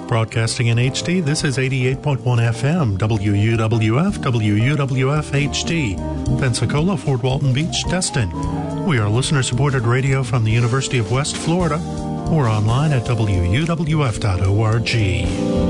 Broadcasting in HD, this is 88.1 FM, WUWF, WUWF HD, Pensacola, Fort Walton Beach, Destin. We are listener-supported radio from the University of West Florida. Or online at WUWF.org.